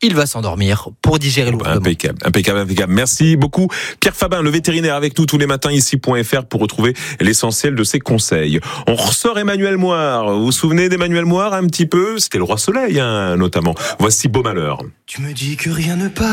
il va s'endormir pour digérer lourdement. Impeccable. Merci beaucoup. Pierre Fabin, le vétérinaire, avec nous tous les matins ici.fr pour retrouver l'essentiel de ses conseils. On ressort Emmanuel Moire. Vous vous souvenez d'Emmanuel Moire un petit peu? C'était le Roi Soleil, notamment. Voici Beau Malheur. Tu me dis que rien ne passe.